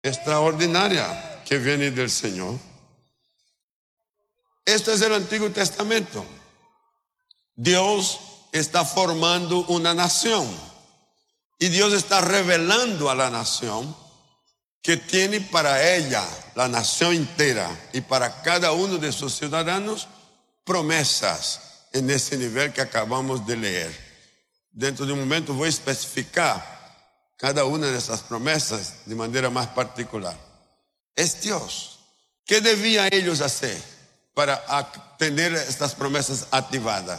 extraordinaria que viene del Señor. Este es el Antiguo Testamento. Dios está formando una nación y Dios está revelando a la nación que tiene para ella, la nación entera, y para cada uno de sus ciudadanos, promesas en ese nivel que acabamos de leer. Dentro de un momento voy a especificar cada una de esas promesas de manera más particular. Es Dios. ¿Qué debían ellos hacer para tener estas promesas activadas?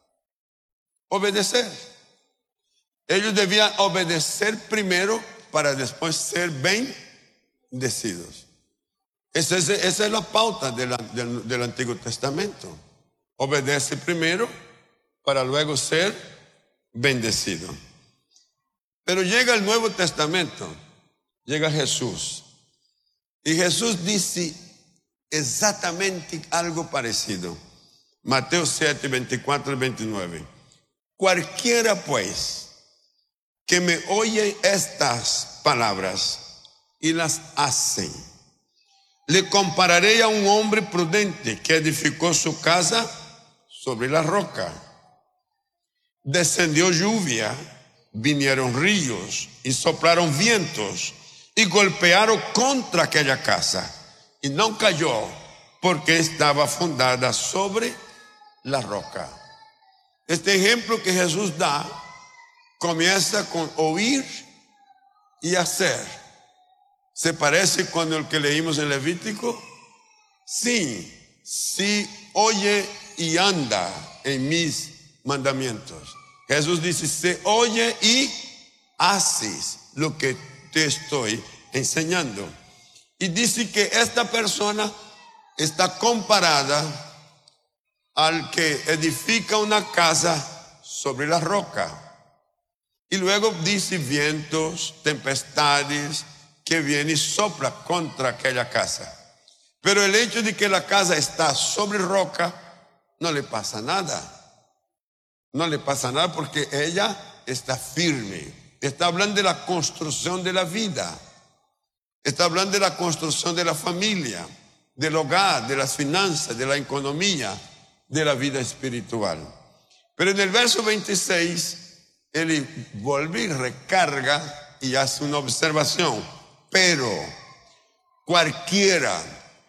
Obedecer. Ellos debían obedecer primero para después ser bendecidos. Esa es la pauta del Antiguo Testamento. Obedece primero para luego ser bendecido. Pero llega el Nuevo Testamento, llega Jesús. Y Jesús dice exactamente algo parecido. Mateo 7, 24 y 29. Cualquiera pues que me oye estas palabras y las hace, le compararé a un hombre prudente que edificó su casa sobre la roca. Descendió lluvia, vinieron ríos y soplaron vientos y golpearon contra aquella casa y no cayó porque estaba fundada sobre la roca. Este ejemplo que Jesús da comienza con oír y hacer. ¿Se parece con el que leímos en Levítico? Sí, sí oye y anda en mis mandamientos. Jesús dice, se oye y haces lo que te estoy enseñando. Y dice que esta persona está comparada al que edifica una casa sobre la roca. Y luego dice vientos, tempestades, que viene y sopla contra aquella casa. Pero el hecho de que la casa está sobre roca, no le pasa nada. No le pasa nada porque ella está firme. Está hablando de la construcción de la vida. Está hablando de la construcción de la familia, del hogar, de las finanzas, de la economía, de la vida espiritual. Pero en el verso 26, él vuelve y recarga y hace una observación. Pero cualquiera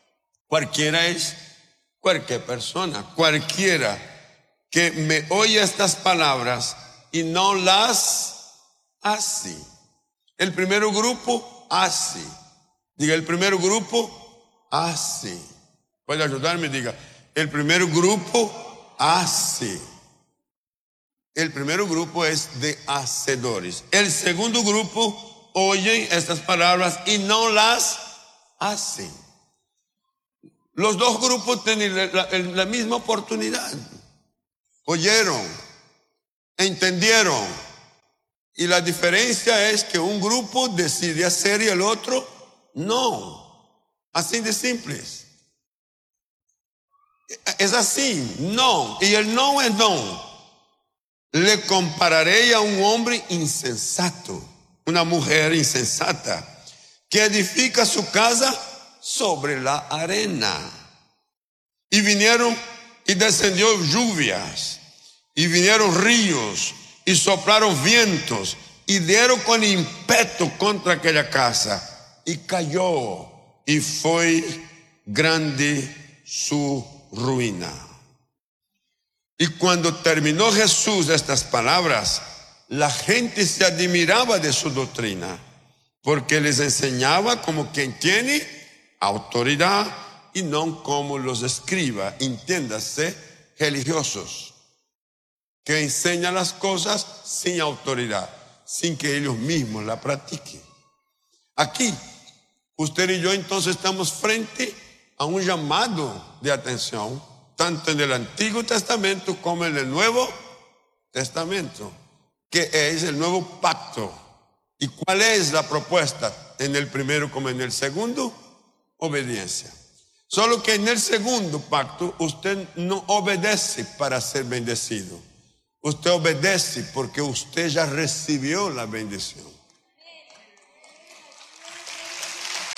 es cualquier persona, cualquiera que me oye estas palabras y no las hace. El primer grupo hace. Diga, el primer grupo hace. ¿Puede ayudarme? Diga, el primer grupo hace. El primer grupo es de hacedores. El segundo grupo oyen estas palabras y no las hacen. Los dos grupos tienen la misma oportunidad. Oyeron, entendieron. Y la diferencia es que un grupo decide hacer y el otro no. Así de simples. Es así, no. Y el no es no. Le compararé a un hombre insensato, una mujer insensata, que edifica su casa sobre la arena. Y vinieron y descendió lluvias, y vinieron ríos, y soplaron vientos, y dieron con ímpetu contra aquella casa, y cayó, y fue grande su ruina. Y cuando terminó Jesús estas palabras, la gente se admiraba de su doctrina, porque les enseñaba como quien tiene autoridad y no como los escribas, entiéndase, religiosos, que enseñan las cosas sin autoridad, sin que ellos mismos la practiquen. Aquí, usted y yo entonces estamos frente a un llamado de atención, tanto en el Antiguo Testamento como en el Nuevo Testamento, que es el nuevo pacto. ¿Y cuál es la propuesta en el primero como en el segundo? Obediencia. Solo que en el segundo pacto usted no obedece para ser bendecido. Usted obedece porque usted ya recibió la bendición.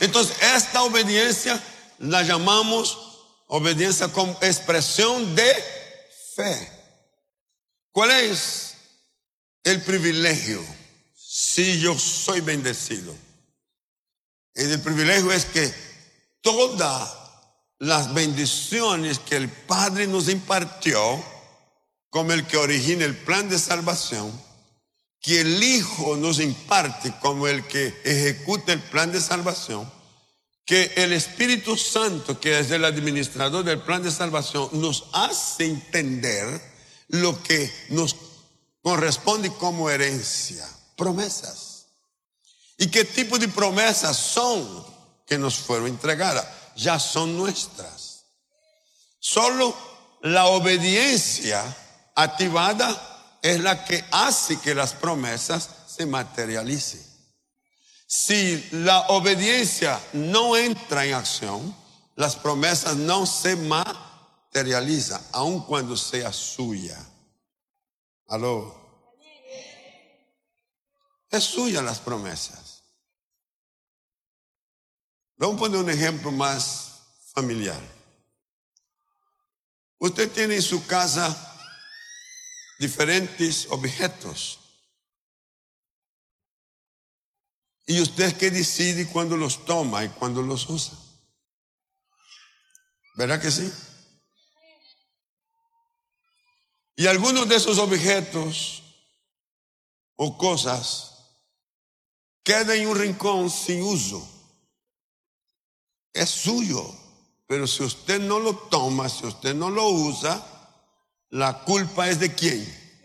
Entonces, esta obediencia la llamamos obediencia como expresión de fe. ¿Cuál es el privilegio si yo soy bendecido? El privilegio es que todas las bendiciones que el Padre nos impartió, como el que origina el plan de salvación, que el Hijo nos imparte como el que ejecuta el plan de salvación, que el Espíritu Santo, que es el administrador del plan de salvación, nos hace entender lo que nos corresponde como herencia, promesas. ¿Y qué tipo de promesas son que nos fueron entregadas? Ya son nuestras. Solo la obediencia activada es la que hace que las promesas se materialicen. Si la obediencia no entra en acción, las promesas no se materializan, aun cuando sea suya. ¿Aló? Es suya las promesas. Vamos a poner un ejemplo más familiar. Usted tiene en su casa diferentes objetos. Y usted es que decide cuándo los toma y cuándo los usa. ¿Verdad que sí? Y algunos de esos objetos o cosas quedan en un rincón sin uso. Es suyo, pero si usted no lo toma, si usted no lo usa, la culpa es de ¿quién?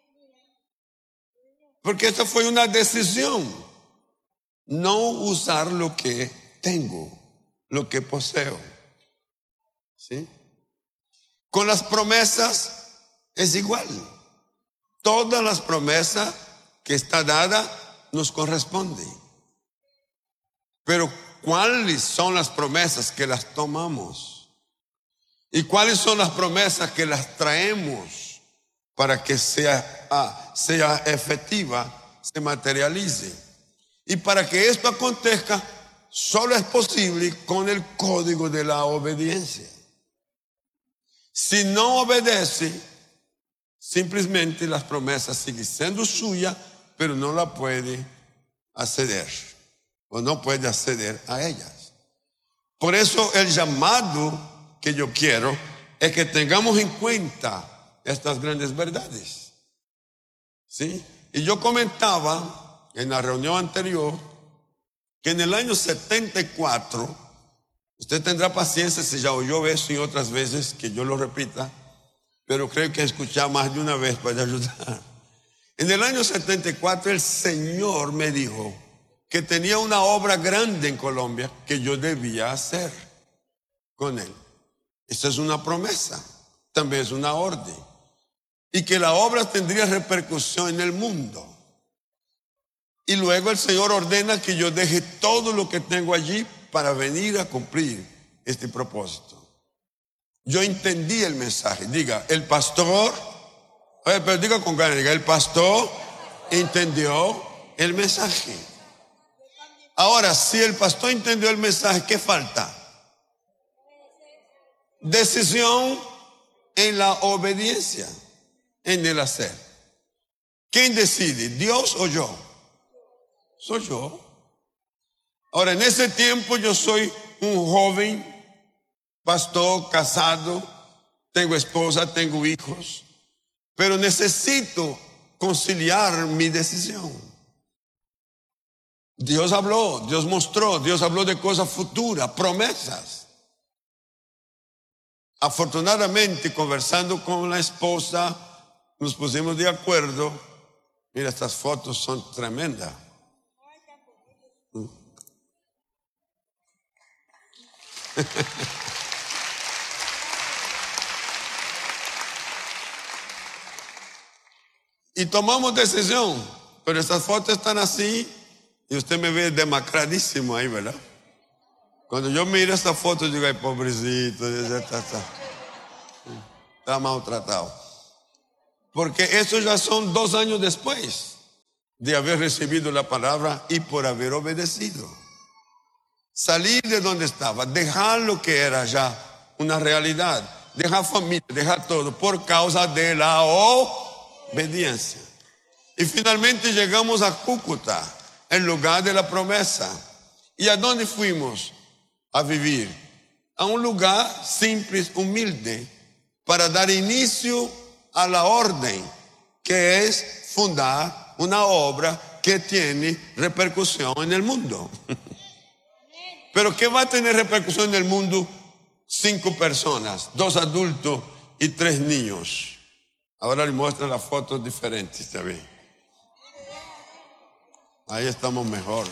Porque esta fue una decisión. No usar lo que tengo, lo que poseo. ¿Sí? Con las promesas es igual. Todas las promesas que está dada nos corresponden. Pero ¿cuáles son las promesas que las tomamos? ¿Y cuáles son las promesas que las traemos para que sea efectiva, se materialice? Y para que esto acontezca, solo es posible con el código de la obediencia. Si no obedece, simplemente las promesas siguen siendo suyas, pero no la puede acceder o no puede acceder a ellas. Por eso el llamado que yo quiero es que tengamos en cuenta estas grandes verdades. ¿Sí? Y yo comentaba en la reunión anterior que en el año 74, usted tendrá paciencia si ya oyó eso y otras veces que yo lo repita, pero creo que escuchar más de una vez para ayudar. En el año 74 el Señor me dijo que tenía una obra grande en Colombia que yo debía hacer con Él. Esta es una promesa, también es una orden. Y que la obra tendría repercusión en el mundo. Y luego el Señor ordena que yo deje todo lo que tengo allí para venir a cumplir este propósito. Yo entendí el mensaje. Diga, el pastor, pero diga con ganas, diga, el pastor entendió el mensaje. Ahora, si el pastor entendió el mensaje, ¿qué falta? Decisión en la obediencia, en el hacer. ¿Quién decide, Dios o yo? Soy yo. Ahora, en ese tiempo yo soy un joven, pastor, casado, tengo esposa, tengo hijos, pero necesito conciliar mi decisión. Dios habló, Dios mostró, Dios habló de cosas futuras, promesas. Afortunadamente, conversando con la esposa, nos pusimos de acuerdo. Mira, estas fotos son tremendas. Y tomamos decisión, pero estas fotos están así y usted me ve demacradísimo ahí, ¿verdad? Cuando yo miro esta foto, digo, ay, pobrecito, está maltratado. Porque eso ya son 2 años después de haber recibido la palabra y por haber obedecido. Salir de donde estaba, dejar lo que era ya una realidad, dejar familia, dejar todo por causa de la obediencia. Y finalmente llegamos a Cúcuta, el lugar de la promesa. ¿Y a dónde fuimos a vivir? A un lugar simple, humilde, para dar inicio a la orden, que es fundar una obra que tiene repercusión en el mundo. Pero ¿qué va a tener repercusión en el mundo? 5 personas, 2 adultos y 3 niños. Ahora les muestro las fotos diferentes, ¿sabes? Ahí estamos mejor.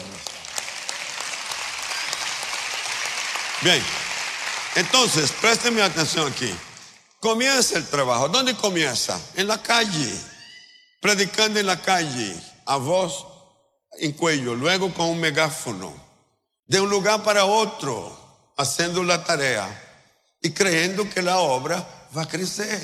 Bien, entonces, présteme atención aquí. Comienza el trabajo. ¿Dónde comienza? En la calle, predicando en la calle, a voz en cuello, luego con un megáfono, de un lugar para otro, haciendo la tarea y creyendo que la obra va a crecer.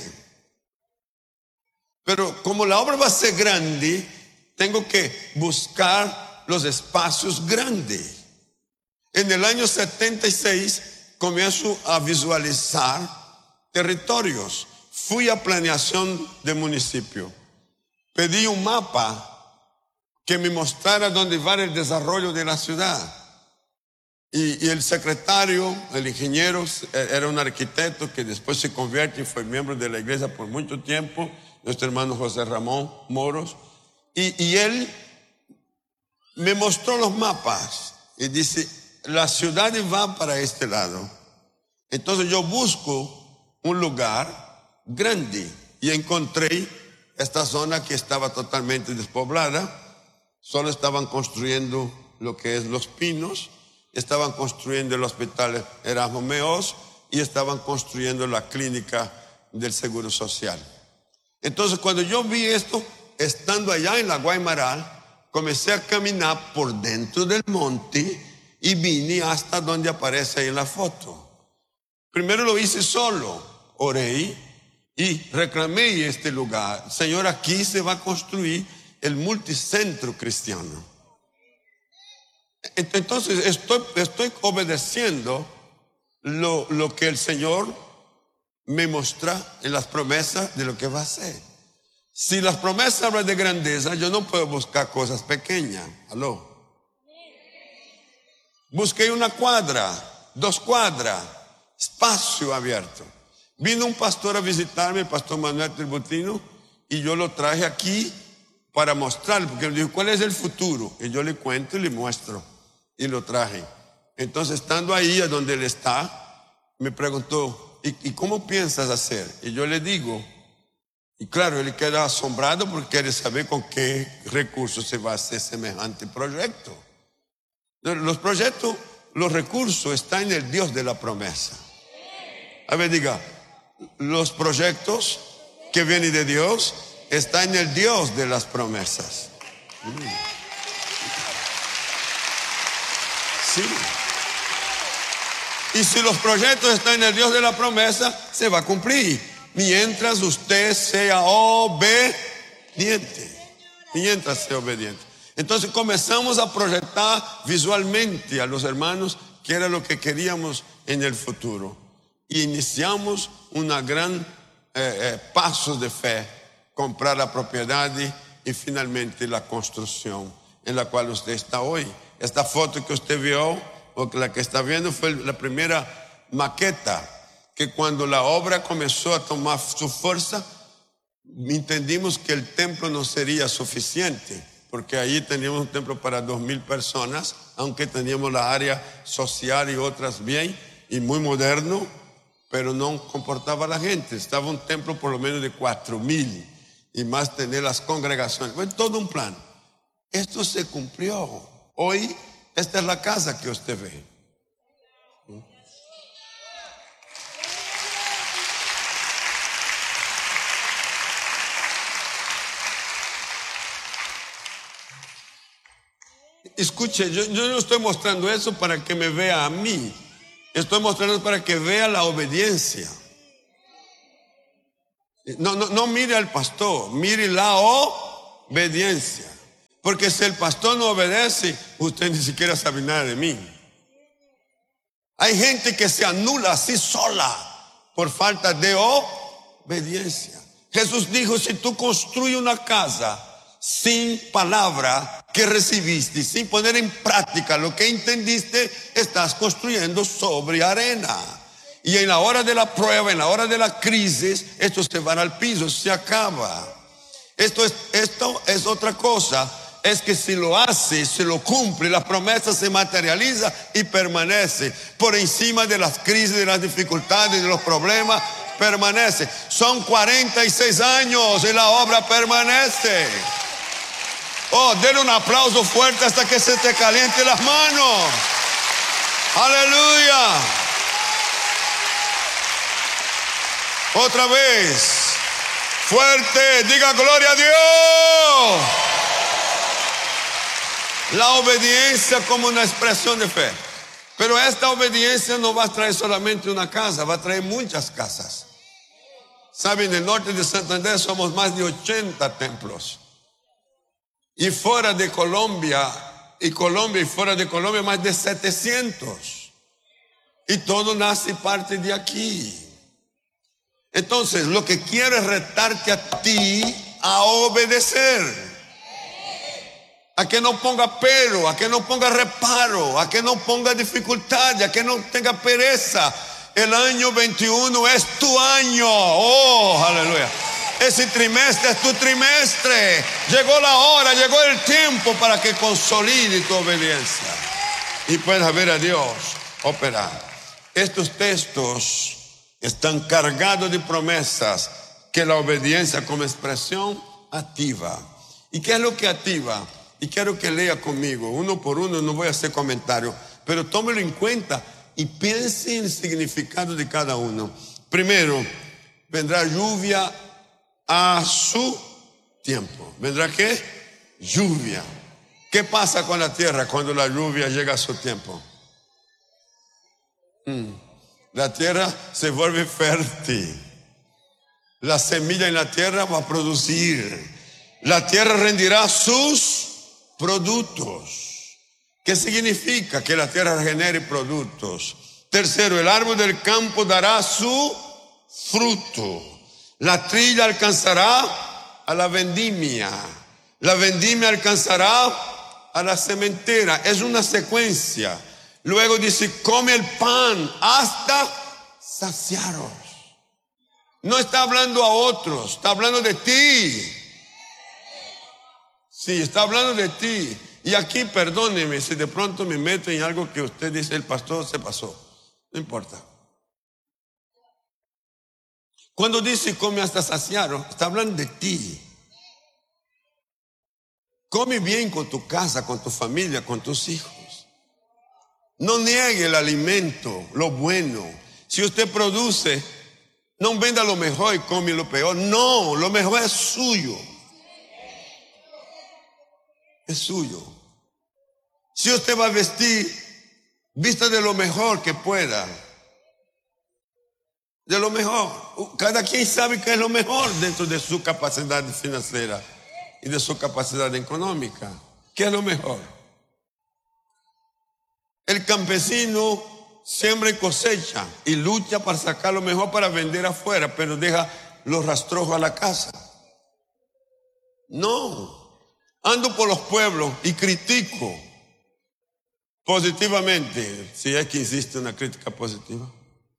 Pero como la obra va a ser grande, tengo que buscar los espacios grandes. En el año 76 comienzo a visualizar territorios. Fui a planeación de municipio. Pedí un mapa que me mostrara dónde va el desarrollo de la ciudad. Y el secretario, el ingeniero, era un arquitecto que después se convierte y fue miembro de la iglesia por mucho tiempo, nuestro hermano José Ramón Moros. Y él me mostró los mapas y dice, la ciudad va para este lado. Entonces yo busco un lugar grande y encontré esta zona que estaba totalmente despoblada. Solo estaban construyendo lo que es Los Pinos, estaban construyendo el hospital Erasmo Meos y estaban construyendo la clínica del Seguro Social. Entonces cuando yo vi esto, estando allá en la Guaymaral, comencé a caminar por dentro del monte y vine hasta donde aparece ahí en la foto. Primero lo hice solo, oré y reclamé este lugar. Señor, aquí se va a construir el multicentro cristiano. Entonces estoy obedeciendo lo que el Señor me muestra en las promesas de lo que va a hacer. Si las promesas hablan de grandeza, yo no puedo buscar cosas pequeñas. ¿Aló? Busqué 1 cuadra, 2 cuadras, espacio abierto. Vino un pastor a visitarme, el pastor Manuel Tributino, y yo lo traje aquí para mostrarle, porque me dijo, ¿cuál es el futuro? Y yo le cuento y le muestro, y lo traje. Entonces, estando ahí a donde él está, me preguntó, ¿y cómo piensas hacer? Y yo le digo, y claro, él queda asombrado porque quiere saber con qué recursos se va a hacer semejante proyecto. Los proyectos, los recursos están en el Dios de la promesa. A ver, diga, los proyectos que vienen de Dios están en el Dios de las promesas. Sí. Y si los proyectos están en el Dios de la promesa, se va a cumplir. Mientras usted sea obediente. Mientras sea obediente. Entonces comenzamos a proyectar visualmente a los hermanos que era lo que queríamos en el futuro. Y iniciamos una gran pasos de fe, comprar la propiedad y finalmente la construcción en la cual usted está hoy. Esta foto que usted vio, o la que está viendo, fue la primera maqueta, que cuando la obra comenzó a tomar su fuerza, entendimos que el templo no sería suficiente, porque ahí teníamos un templo para 2,000 personas, aunque teníamos la área social y otras bien, y muy moderno, pero no comportaba a la gente. Estaba un templo por lo menos de 4,000, y más tener las congregaciones. Fue todo un plan. Esto se cumplió. Hoy, esta es la casa que usted ve. Escuche, yo no estoy mostrando eso para que me vea a mí. Estoy mostrando para que vea la obediencia. No mire al pastor, mire la obediencia. Porque si el pastor no obedece, usted ni siquiera sabe nada de mí. Hay gente que se anula así sola por falta de obediencia. Jesús dijo, si tú construyes una casa sin palabra que recibiste, sin poner en práctica lo que entendiste, estás construyendo sobre arena. Y en la hora de la prueba, en la hora de la crisis, esto se va al piso, se acaba. Esto es otra cosa. Es que si lo hace, si lo cumple, la promesa se materializa y permanece por encima de las crisis, de las dificultades, de los problemas, permanece. Son 46 años y la obra permanece. Oh, denle un aplauso fuerte hasta que se te caliente las manos. Aleluya. Otra vez, fuerte, diga gloria a Dios. La obediencia como una expresión de fe. Pero esta obediencia no va a traer solamente una casa, va a traer muchas casas. Saben, en el norte de Santander somos más de 80 templos. Y fuera de Colombia, y fuera de Colombia más de 700. Y todo nace parte de aquí. Entonces, lo que quiero es retarte a ti a obedecer. A que no ponga pero, a que no ponga reparo, a que no ponga dificultad, a que no tenga pereza. El año 21 es tu año. Oh, aleluya. Ese trimestre es tu trimestre. Llegó la hora, llegó el tiempo para que consolide tu obediencia y puedas ver a Dios operar. Estos textos están cargados de promesas que la obediencia como expresión activa. ¿Y qué es lo que activa? Y quiero que lea conmigo, uno por uno, no voy a hacer comentarios, pero tómelo en cuenta y piense en el significado de cada uno. Primero, vendrá lluvia a su tiempo. ¿Vendrá qué? Lluvia. ¿Qué pasa con la tierra cuando la lluvia llega a su tiempo? La tierra se vuelve fértil. La semilla en la tierra va a producir. La tierra rendirá sus productos. ¿Qué significa que la tierra genere productos? Tercero, el árbol del campo dará su fruto. La trilla alcanzará a la vendimia. La vendimia alcanzará a la sementera. Es una secuencia. Luego dice, come el pan hasta saciaros. No está hablando a otros, está hablando de ti. Sí, está hablando de ti. Y aquí, perdóneme si de pronto me meto en algo que usted dice, el pastor se pasó. No importa. Cuando dice come hasta saciaros, está hablando de ti. Come bien con tu casa, con tu familia, con tus hijos. No niegue el alimento, lo bueno. Si usted produce, no venda lo mejor y come lo peor. No, lo mejor es suyo. Es suyo. Si usted va a vestir, vista de lo mejor que pueda. De lo mejor. Cada quien sabe qué es lo mejor dentro de su capacidad financiera y de su capacidad económica. ¿Qué es lo mejor? El campesino siembra y cosecha y lucha para sacar lo mejor para vender afuera, pero deja los rastrojos a la casa. No. Ando por los pueblos y critico positivamente, si es que existe una crítica positiva.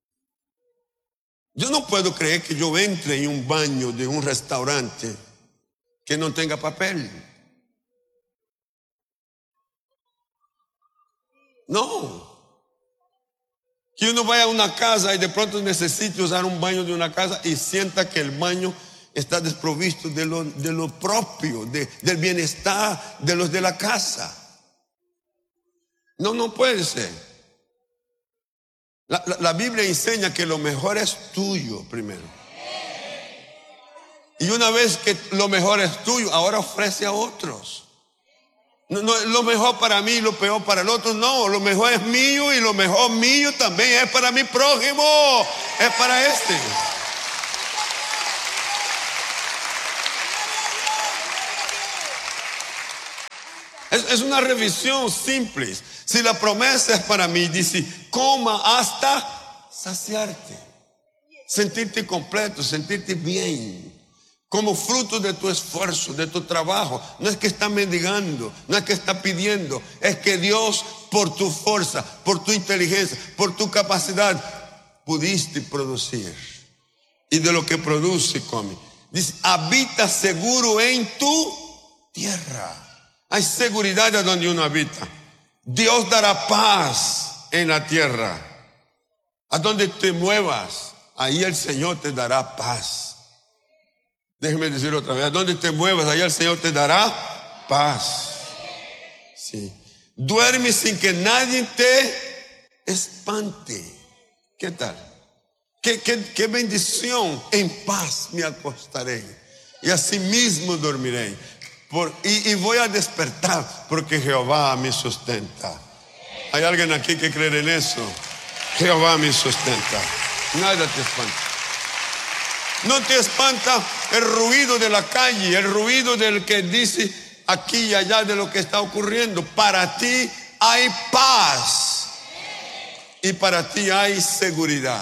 Yo no puedo creer que yo entre en un baño de un restaurante que no tenga papel. No. Que uno vaya a una casa y de pronto necesite usar un baño de una casa y sienta que el baño está desprovisto de lo propio, del bienestar de los de la casa. No puede ser. La Biblia enseña que lo mejor es tuyo primero. Y una vez que lo mejor es tuyo, ahora ofrece a otros. No, lo mejor para mí y lo peor para el otro. No, lo mejor es mío y lo mejor mío también es para mi prójimo. Es para este. Es una revisión simple. Si la promesa es para mí, dice, coma hasta saciarte. Sentirte completo, sentirte bien. Como fruto de tu esfuerzo, de tu trabajo. No es que está mendigando, no es que está pidiendo. Es que Dios, por tu fuerza, por tu inteligencia, por tu capacidad, pudiste producir. Y de lo que produce, come. Dice, habita seguro en tu tierra. Hay seguridad a donde uno habita. Dios dará paz en la tierra. A donde te muevas, ahí el Señor te dará paz. Déjeme decir otra vez, a donde te muevas, ahí el Señor te dará paz. Sí. Duerme sin que nadie te espante. ¿Qué tal? Qué bendición. En paz me acostaré y así mismo dormiré. Y voy a despertar porque Jehová me sustenta. ¿Hay alguien aquí que cree en eso? Jehová me sustenta. Nada te espanta. No te espanta el ruido de la calle, el ruido del que dice aquí y allá de lo que está ocurriendo. Para ti hay paz y para ti hay seguridad.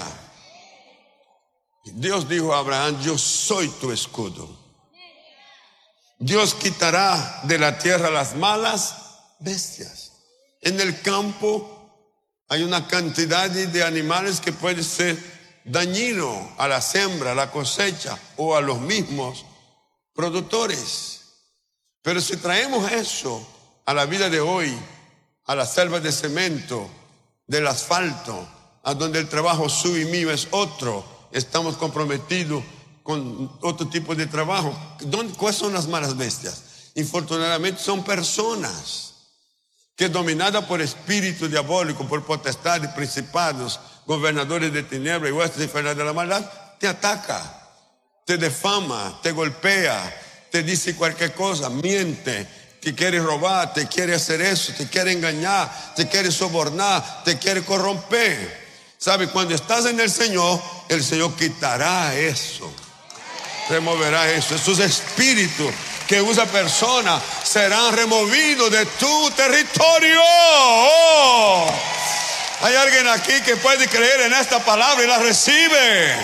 Dios dijo a Abraham, yo soy tu escudo. Dios quitará de la tierra las malas bestias. En el campo hay una cantidad de animales que puede ser dañino a la siembra, a la cosecha o a los mismos productores. Pero si traemos eso a la vida de hoy, a la selva de cemento, del asfalto, a donde el trabajo suyo y mío es otro, estamos comprometidos con otro tipo de trabajo. ¿Cuáles son las malas bestias? Infortunadamente son personas que dominadas por espíritu diabólico, por potestades, principados, gobernadores de tinieblas y huestes infernales de la maldad, te ataca, te difama, te golpea, te dice cualquier cosa, miente, te quiere robar, te quiere hacer eso, te quiere engañar, te quiere sobornar, te quiere corromper. ¿Sabe? Cuando estás en el Señor quitará eso, removerá eso. Esos espíritus que usa personas serán removidos de tu territorio. Oh. Hay alguien aquí que puede creer en esta palabra y la recibe.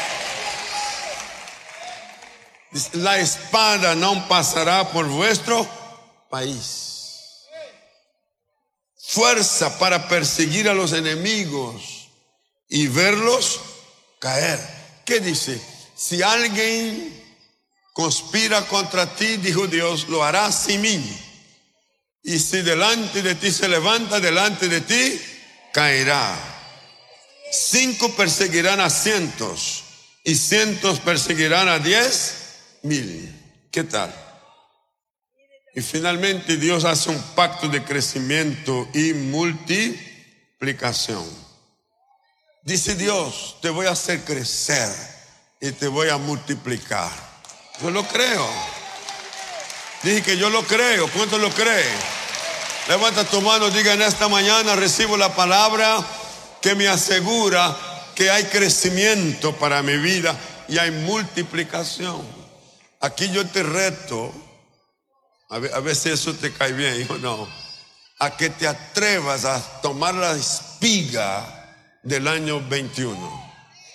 La espada no pasará por vuestro país. Fuerza para perseguir a los enemigos y verlos caer. ¿Qué dice? Si alguien conspira contra ti, dijo Dios, lo hará sin mí. Y si delante de ti se levanta, delante de ti caerá. 5 perseguirán a 100 y 100 perseguirán a 10,000. ¿Qué tal? Y finalmente Dios hace un pacto de crecimiento y multiplicación. Dice Dios, te voy a hacer crecer y te voy a multiplicar. Yo lo creo. Dije que yo lo creo. ¿Cuánto lo cree? Levanta tu mano, diga en esta mañana recibo la palabra que me asegura que hay crecimiento para mi vida y hay multiplicación. Aquí yo te reto, a ver si eso te cae bien o no, a que te atrevas a tomar la espiga del año 21.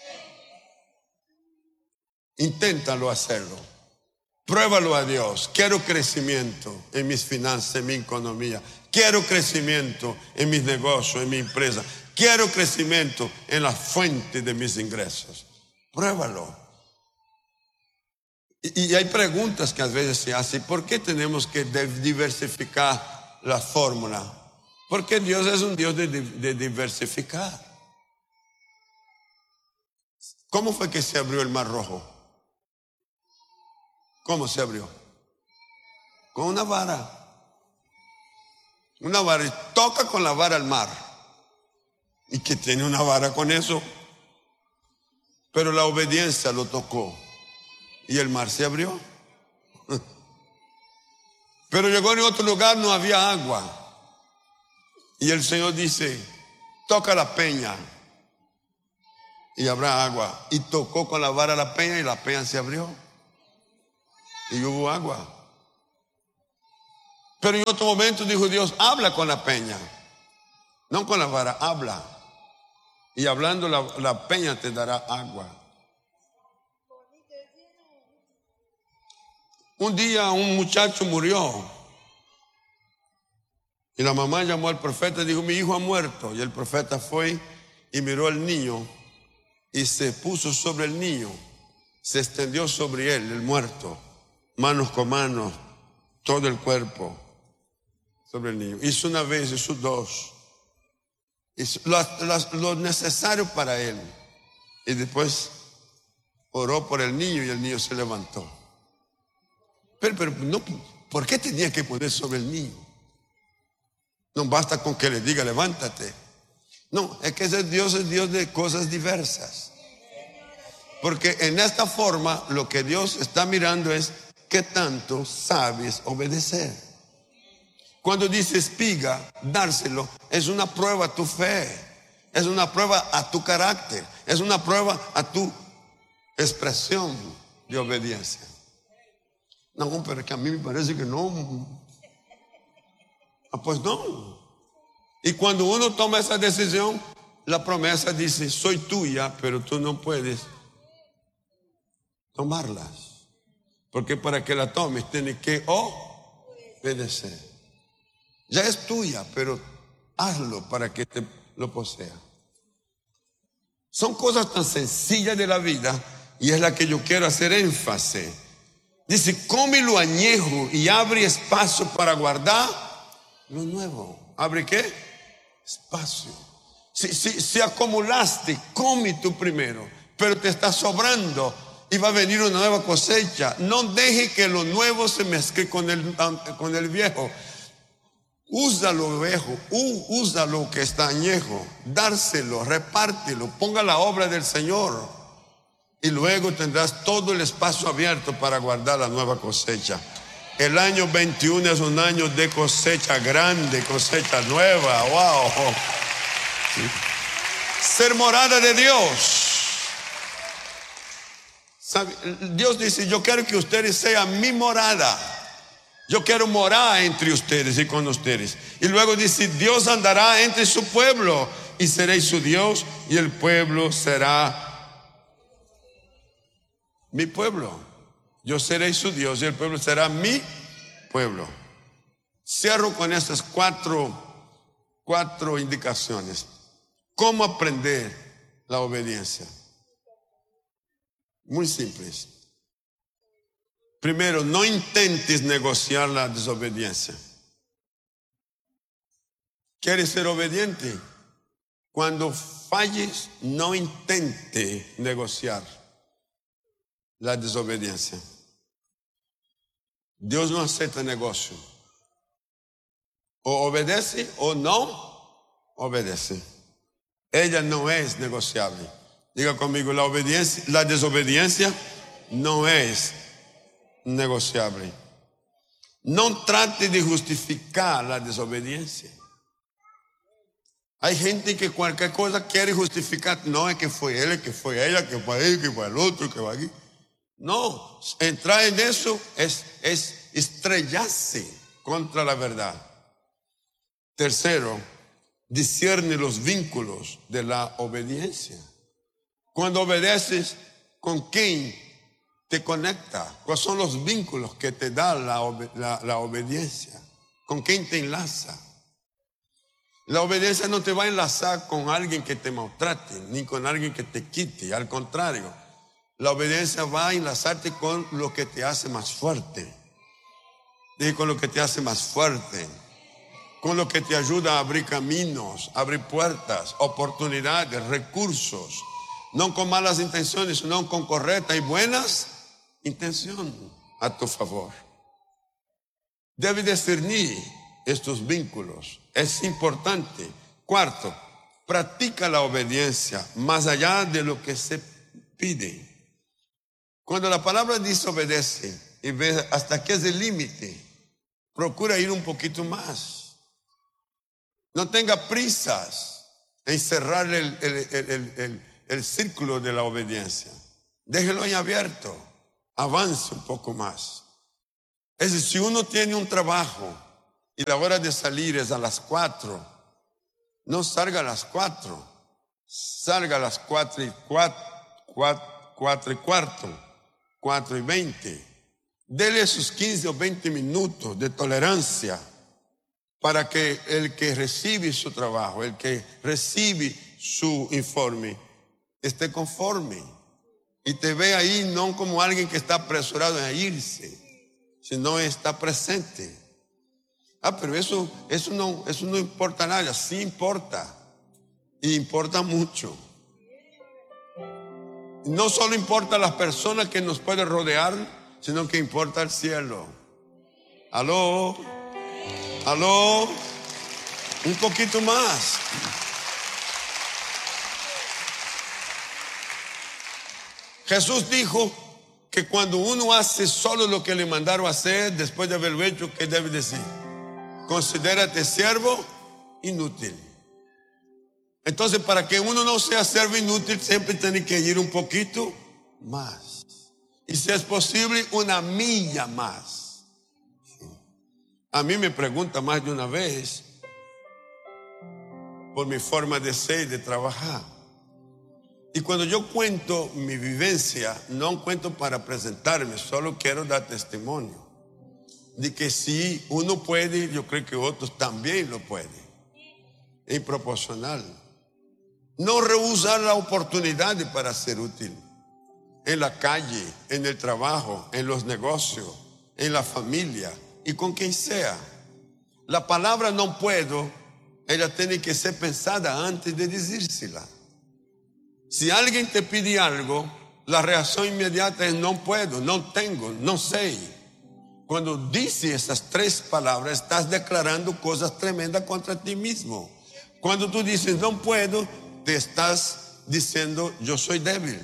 Inténtalo hacerlo. Pruébalo a Dios. Quiero crecimiento en mis finanzas, en mi economía. Quiero crecimiento en mis negocios, en mi empresa. Quiero crecimiento en la fuente de mis ingresos. Pruébalo. Y hay preguntas que a veces se hacen. ¿Por qué tenemos que diversificar la fórmula? Porque Dios es un Dios de diversificar. ¿Cómo fue que se abrió el Mar Rojo? ¿Cómo se abrió? Con una vara. Una vara. Y toca con la vara al mar. ¿Y qué tiene una vara con eso? Pero la obediencia lo tocó. Y el mar se abrió. Pero llegó en otro lugar, no había agua. Y el Señor dice, toca la peña y habrá agua. Y tocó con la vara la peña y la peña se abrió. Y hubo agua. Pero en otro momento dijo Dios, habla con la peña, no con la vara, habla. Y hablando la peña te dará agua. Un día un muchacho murió. Y la mamá llamó al profeta y dijo, mi hijo ha muerto. Y el profeta fue y miró al niño y se puso sobre el niño. Se extendió sobre él, el muerto, manos con manos, todo el cuerpo sobre el niño. Hizo una vez, hizo dos. Hizo lo necesario para él. Y después oró por el niño y el niño se levantó. Pero no, ¿por qué tenía que poner sobre el niño? No basta con que le diga, levántate. No, es que ese Dios es Dios de cosas diversas. Porque en esta forma lo que Dios está mirando es qué tanto sabes obedecer. Cuando dice espiga, dárselo, es una prueba a tu fe, es una prueba a tu carácter, es una prueba a tu expresión de obediencia. No, pero es que a mí me parece que no. Pues no. Y cuando uno toma esa decisión, la promesa dice, soy tuya, pero tú no puedes tomarlas. Porque para que la tomes, tienes que obedecer. Ya es tuya, pero hazlo para que te lo posea. Son cosas tan sencillas de la vida y es la que yo quiero hacer énfasis. Dice, come lo añejo y abre espacio para guardar lo nuevo. ¿Abre qué? Espacio. Si acumulaste, come tú primero, pero te está sobrando y va a venir una nueva cosecha. No deje que lo nuevo se mezcle con el viejo. Usa lo viejo, usa lo que está añejo, dárselo, repártelo, ponga la obra del Señor y luego tendrás todo el espacio abierto para guardar la nueva cosecha. El año 21 es un año de cosecha grande, cosecha nueva. Wow. Sí. Ser morada de Dios. ¿Sabe? Dios dice, yo quiero que ustedes sean mi morada. Yo quiero morar entre ustedes y con ustedes. Y luego dice, Dios andará entre su pueblo y seréis su Dios y el pueblo será mi pueblo. Yo seré su Dios y el pueblo será mi pueblo. Cierro con estas cuatro indicaciones. ¿Cómo aprender la obediencia? Muy simples. Primero, no intentes negociar la desobediencia. ¿Quieres ser obediente? Cuando falles, no intente negociar la desobediencia. Dios no acepta negocio. O obedece o no obedece. Ella no es negociable. Diga conmigo, la desobediencia no es negociable. No trate de justificar la desobediencia. Hay gente que cualquier cosa quiere justificar. No, es que fue él, que fue ella, que fue él, que fue el otro, que fue aquí. No, entrar en eso es estrellarse contra la verdad. Tercero, discierne los vínculos de la obediencia. Cuando obedeces, ¿con quién te conecta? ¿Cuáles son los vínculos que te da la obediencia? ¿Con quién te enlaza? La obediencia no te va a enlazar con alguien que te maltrate, ni con alguien que te quite. Al contrario, la obediencia va a enlazarte con lo que te hace más fuerte. Dije, con lo que te hace más fuerte. Con lo que te ayuda a abrir caminos, abrir puertas, oportunidades, recursos. No con malas intenciones, sino con correctas y buenas intenciones a tu favor. Debe discernir estos vínculos. Es importante. Cuarto, practica la obediencia más allá de lo que se pide. Cuando la palabra dice obedece y ve hasta qué es el límite, procura ir un poquito más. No tenga prisas en cerrar el círculo de la obediencia. Déjelo ahí abierto. Avance un poco más. Es decir, si uno tiene un trabajo y la hora de salir es a las 4. No salga a las 4, salga a las 4:15, 4:20. Dele esos 15 o 20 minutos de tolerancia para que el que recibe su trabajo, el que recibe su informe, esté conforme y te ve ahí no como alguien que está apresurado a irse, sino está presente. Pero eso no importa nada. Sí importa, y importa mucho. No solo importa las personas que nos pueden rodear, sino que importa el cielo. Aló, aló, un poquito más. Jesús dijo que cuando uno hace solo lo que le mandaron a hacer, después de haberlo hecho, ¿qué debe decir? Considérate siervo inútil. Entonces, para que uno no sea siervo inútil, siempre tiene que ir un poquito más. Y si es posible, una milla más. A mí me pregunta más de una vez por mi forma de ser y de trabajar. Y cuando yo cuento mi vivencia, no cuento para presentarme, solo quiero dar testimonio de que si uno puede, yo creo que otros también lo pueden. Es proporcional. No rehusar la oportunidad para ser útil. En la calle, en el trabajo, en los negocios, en la familia y con quien sea. La palabra no puedo, ella tiene que ser pensada antes de decírsela. Si alguien te pide algo, la reacción inmediata es no puedo, no tengo, no sé. Cuando dices esas 3 palabras, estás declarando cosas tremendas contra ti mismo. Cuando tú dices no puedo, te estás diciendo yo soy débil.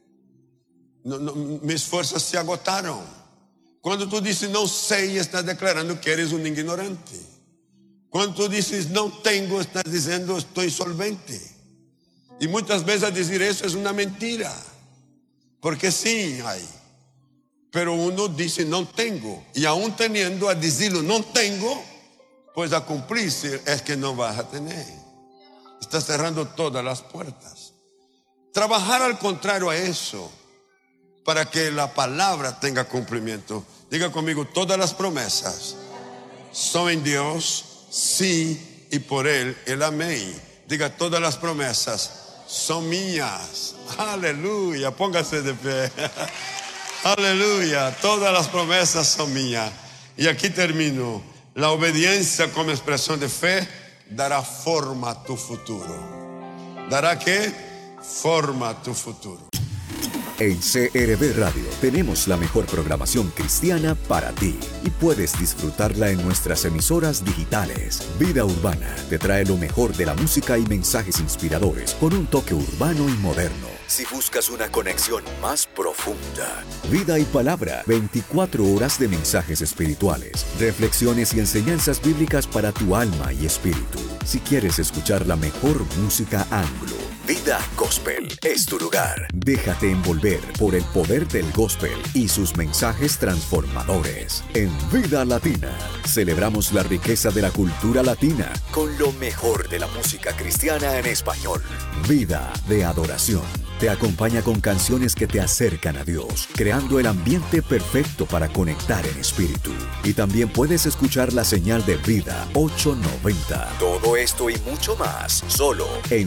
Mis fuerzas se agotaron. Cuando tú dices no sé, estás declarando que eres un ignorante. Cuando tú dices no tengo, estás diciendo estoy solvente. Y muchas veces decir eso es una mentira, porque sí hay. Pero uno dice no tengo, y aún teniendo a decirlo no tengo, pues a cumplirse es que no vas a tener. Está cerrando todas las puertas. Trabajar al contrario a eso, para que la palabra tenga cumplimiento. Diga conmigo, todas las promesas son en Dios, sí, y por Él el amén. Diga, todas las promesas son mías. Aleluya, póngase de pie. Aleluya, todas las promesas son mías. Y aquí termino. La obediencia como expresión de fe dará forma a tu futuro. ¿Dará qué? Forma a tu futuro. En CRB Radio tenemos la mejor programación cristiana para ti y puedes disfrutarla en nuestras emisoras digitales. Vida Urbana te trae lo mejor de la música y mensajes inspiradores con un toque urbano y moderno. Si buscas una conexión más profunda, Vida y Palabra, 24 horas de mensajes espirituales, reflexiones y enseñanzas bíblicas para tu alma y espíritu. Si quieres escuchar la mejor música anglo, Vida Gospel es tu lugar. Déjate envolver por el poder del gospel y sus mensajes transformadores. En Vida Latina, celebramos la riqueza de la cultura latina con lo mejor de la música cristiana en español. Vida de adoración. Te acompaña con canciones que te acercan a Dios, creando el ambiente perfecto para conectar en espíritu. Y también puedes escuchar la señal de Vida 890. Todo esto y mucho más, solo en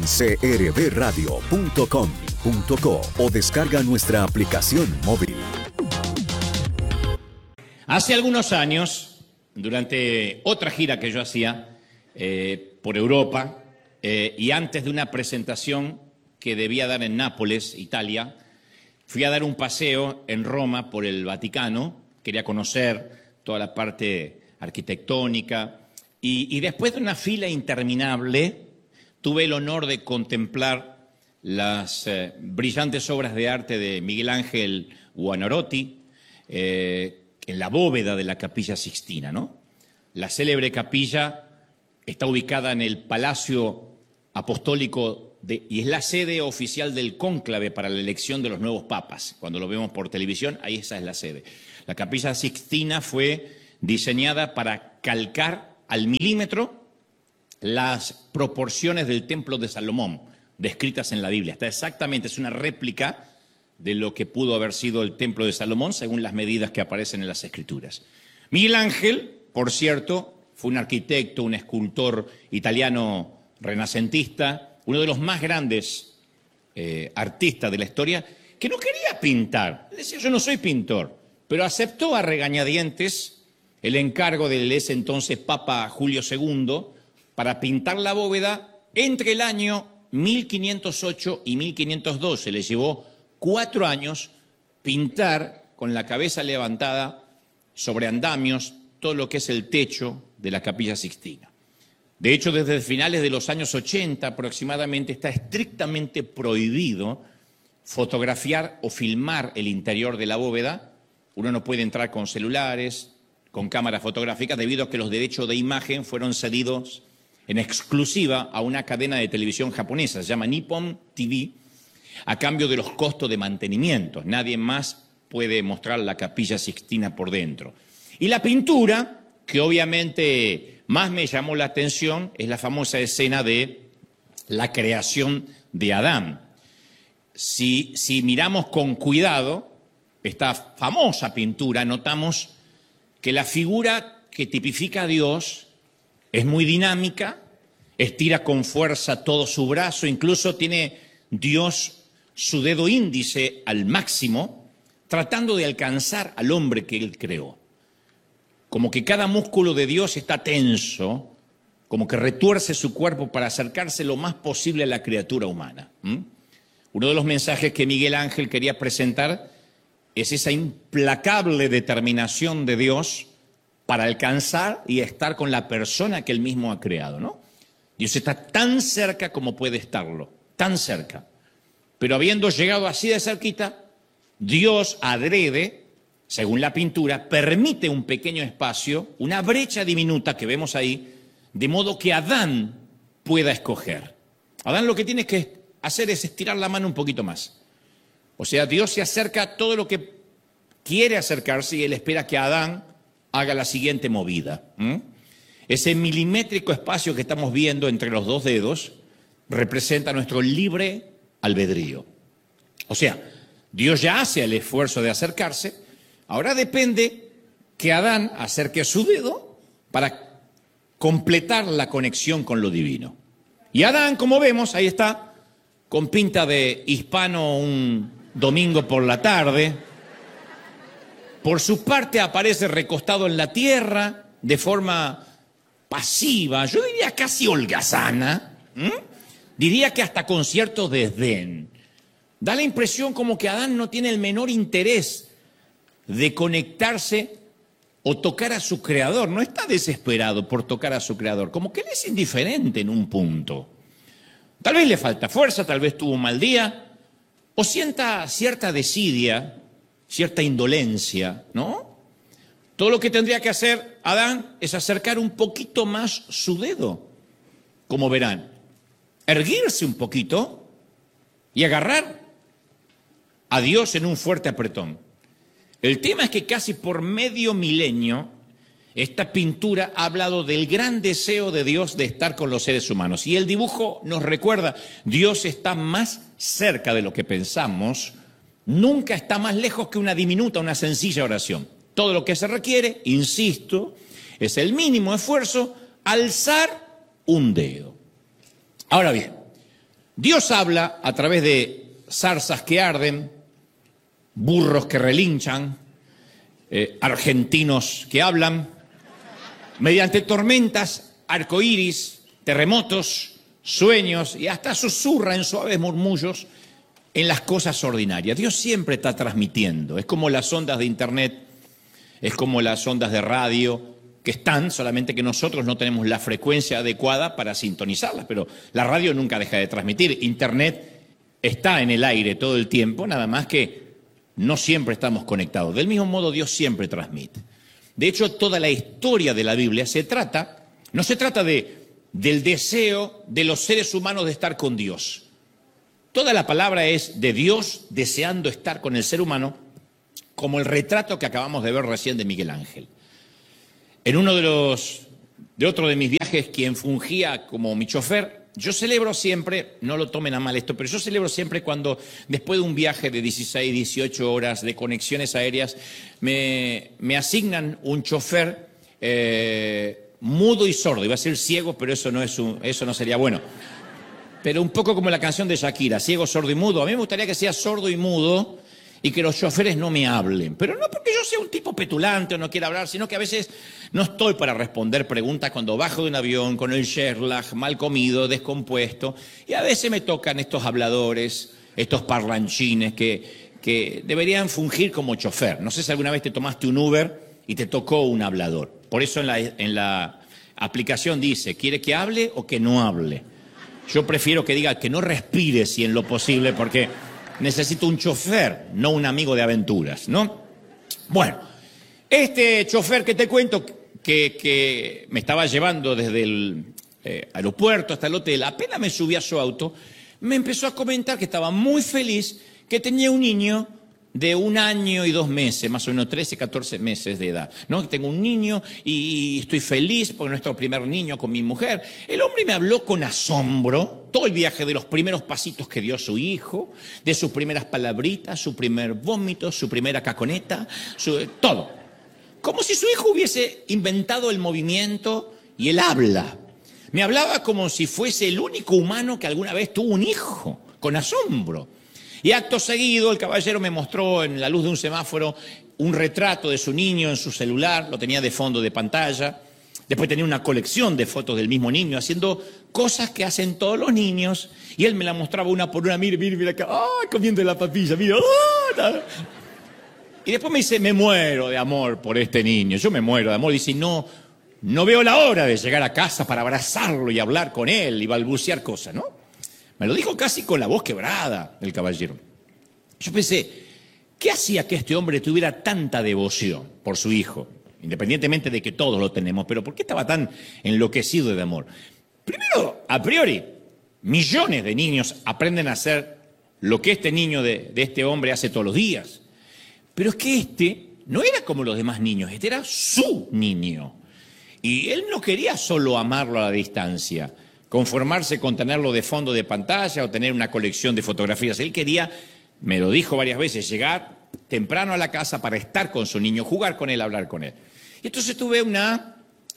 crbradio.com.co o descarga nuestra aplicación móvil. Hace algunos años, durante otra gira que yo hacía por Europa, y antes de una presentación que debía dar en Nápoles, Italia, fui a dar un paseo en Roma por el Vaticano. Quería conocer toda la parte arquitectónica y después de una fila interminable tuve el honor de contemplar las brillantes obras de arte de Miguel Ángel Buonarroti en la bóveda de la Capilla Sixtina, ¿no? La célebre capilla está ubicada en el Palacio Apostólico y es la sede oficial del cónclave para la elección de los nuevos papas. Cuando lo vemos por televisión, ahí esa es la sede. La Capilla Sixtina fue diseñada para calcar al milímetro las proporciones del templo de Salomón, descritas en la Biblia. Está exactamente, es una réplica de lo que pudo haber sido el templo de Salomón, según las medidas que aparecen en las Escrituras. Miguel Ángel, por cierto, fue un arquitecto, un escultor italiano renacentista, uno de los más grandes artistas de la historia, que no quería pintar. Decía, yo no soy pintor, pero aceptó a regañadientes el encargo del ese entonces Papa Julio II para pintar la bóveda entre el año 1508 y 1512. Le llevó 4 años pintar con la cabeza levantada sobre andamios todo lo que es el techo de la Capilla Sixtina. De hecho, desde finales de los años 80 aproximadamente está estrictamente prohibido fotografiar o filmar el interior de la bóveda. Uno no puede entrar con celulares, con cámaras fotográficas, debido a que los derechos de imagen fueron cedidos en exclusiva a una cadena de televisión japonesa, se llama Nippon TV, a cambio de los costos de mantenimiento. Nadie más puede mostrar la Capilla Sixtina por dentro. Y la pintura, que obviamente más me llamó la atención, es la famosa escena de la creación de Adán. Si miramos con cuidado esta famosa pintura, notamos que la figura que tipifica a Dios es muy dinámica, estira con fuerza todo su brazo, incluso tiene Dios su dedo índice al máximo, tratando de alcanzar al hombre que Él creó. Como que cada músculo de Dios está tenso, como que retuerce su cuerpo para acercarse lo más posible a la criatura humana. Uno de los mensajes que Miguel Ángel quería presentar es esa implacable determinación de Dios para alcanzar y estar con la persona que Él mismo ha creado, ¿no? Dios está tan cerca como puede estarlo, tan cerca. Pero habiendo llegado así de cerquita, Dios adrede, según la pintura, permite un pequeño espacio, una brecha diminuta que vemos ahí, de modo que Adán pueda escoger. Adán lo que tiene que hacer es estirar la mano un poquito más. O sea, Dios se acerca a todo lo que quiere acercarse y Él espera que Adán haga la siguiente movida. Ese milimétrico espacio que estamos viendo entre los dos dedos representa nuestro libre albedrío. O sea, Dios ya hace el esfuerzo de acercarse, ahora depende que Adán acerque su dedo para completar la conexión con lo divino. Y Adán, como vemos, ahí está, con pinta de hispano un domingo por la tarde. Por su parte aparece recostado en la tierra de forma pasiva, yo diría casi holgazana, diría que hasta con cierto desdén. Da la impresión como que Adán no tiene el menor interés de conectarse o tocar a su creador, no está desesperado por tocar a su creador, como que él es indiferente en un punto. Tal vez le falta fuerza, tal vez tuvo un mal día, o sienta cierta desidia, cierta indolencia, ¿no? Todo lo que tendría que hacer Adán es acercar un poquito más su dedo, como verán, erguirse un poquito y agarrar a Dios en un fuerte apretón. El tema es que casi por medio milenio esta pintura ha hablado del gran deseo de Dios de estar con los seres humanos. Y el dibujo nos recuerda, Dios está más cerca de lo que pensamos, nunca está más lejos que una diminuta, una sencilla oración. Todo lo que se requiere, insisto, es el mínimo esfuerzo, alzar un dedo. Ahora bien, Dios habla a través de zarzas que arden, burros que relinchan, argentinos que hablan, mediante tormentas, arcoíris, terremotos, sueños y hasta susurra en suaves murmullos en las cosas ordinarias. Dios siempre está transmitiendo, es como las ondas de internet, es como las ondas de radio que están, solamente que nosotros no tenemos la frecuencia adecuada para sintonizarlas, pero la radio nunca deja de transmitir. Internet está en el aire todo el tiempo, nada más que no siempre estamos conectados. Del mismo modo, Dios siempre transmite. De hecho, toda la historia de la Biblia no se trata del deseo de los seres humanos de estar con Dios. Toda la palabra es de Dios deseando estar con el ser humano, como el retrato que acabamos de ver recién de Miguel Ángel. En uno de los de otro de mis viajes, quien fungía como mi chofer. Yo celebro siempre, no lo tomen a mal esto, pero yo celebro siempre cuando después de un viaje de 16, 18 horas de conexiones aéreas, me asignan un chofer mudo y sordo. Iba a ser ciego, pero eso no sería bueno. Pero un poco como la canción de Shakira, ciego, sordo y mudo. A mí me gustaría que sea sordo y mudo y que los choferes no me hablen. Pero no porque yo sea un tipo petulante o no quiera hablar, sino que a veces no estoy para responder preguntas cuando bajo de un avión con el jet lag, mal comido, descompuesto. Y a veces me tocan estos habladores, estos parlanchines que deberían fungir como chofer. No sé si alguna vez te tomaste un Uber y te tocó un hablador. Por eso en la aplicación dice, ¿quiere que hable o que no hable? Yo prefiero que diga que no respire si en lo posible, porque necesito un chofer, no un amigo de aventuras, ¿no? Bueno, este chofer que te cuento, que me estaba llevando desde el aeropuerto hasta el hotel, apenas me subí a su auto, me empezó a comentar que estaba muy feliz, que tenía un niño de 1 año y 2 meses, más o menos 13, 14 meses de edad, ¿no? Tengo un niño y estoy feliz porque es nuestro primer niño con mi mujer. El hombre me habló con asombro todo el viaje de los primeros pasitos que dio su hijo, de sus primeras palabritas, su primer vómito, su primera caconeta, todo. Como si su hijo hubiese inventado el movimiento y el habla. Me hablaba como si fuese el único humano que alguna vez tuvo un hijo, con asombro. Y acto seguido el caballero me mostró en la luz de un semáforo un retrato de su niño en su celular, lo tenía de fondo de pantalla. Después tenía una colección de fotos del mismo niño haciendo cosas que hacen todos los niños. Y él me la mostraba una por una, mire acá, comiendo la papilla, mira. Y después me dice, me muero de amor por este niño, yo me muero de amor. Dice, no veo la hora de llegar a casa para abrazarlo y hablar con él y balbucear cosas, ¿no? Me lo dijo casi con la voz quebrada el caballero. Yo pensé, ¿qué hacía que este hombre tuviera tanta devoción por su hijo? Independientemente de que todos lo tenemos, pero ¿por qué estaba tan enloquecido de amor? Primero, a priori, millones de niños aprenden a hacer lo que este niño de este hombre hace todos los días. Pero es que este no era como los demás niños, este era su niño. Y él no quería solo amarlo a la distancia, conformarse con tenerlo de fondo de pantalla o tener una colección de fotografías. Él quería, me lo dijo varias veces, llegar temprano a la casa para estar con su niño, jugar con él, hablar con él. Y entonces tuve una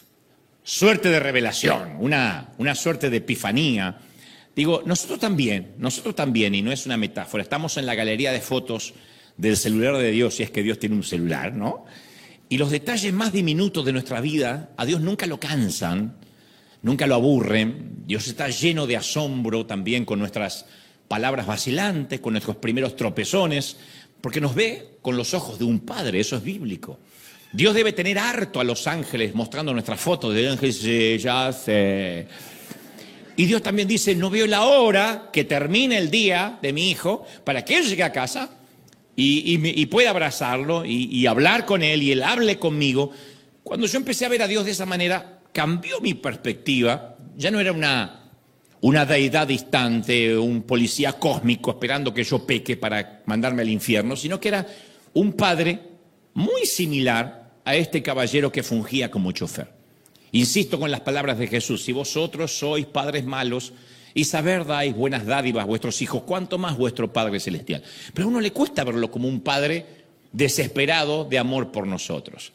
suerte de revelación, una suerte de epifanía. Digo, nosotros también, y no es una metáfora, estamos en la galería de fotos del celular de Dios, si es que Dios tiene un celular, ¿no? Y los detalles más diminutos de nuestra vida, a Dios nunca lo cansan, nunca lo aburren. Dios está lleno de asombro también con nuestras palabras vacilantes, con nuestros primeros tropezones, porque nos ve con los ojos de un padre, eso es bíblico. Dios debe tener harto a los ángeles mostrando nuestras fotos de ángeles, ya sé. Y Dios también dice, no veo la hora que termine el día de mi hijo para que él llegue a casa y pueda abrazarlo y hablar con él y él hable conmigo. Cuando yo empecé a ver a Dios de esa manera, cambió mi perspectiva. Ya no era una deidad distante, un policía cósmico esperando que yo peque para mandarme al infierno, sino que era un padre muy similar a este caballero que fungía como chofer. Insisto con las palabras de Jesús, si vosotros sois padres malos y saber dais buenas dádivas a vuestros hijos, ¿cuánto más vuestro Padre Celestial? Pero a uno le cuesta verlo como un padre desesperado de amor por nosotros.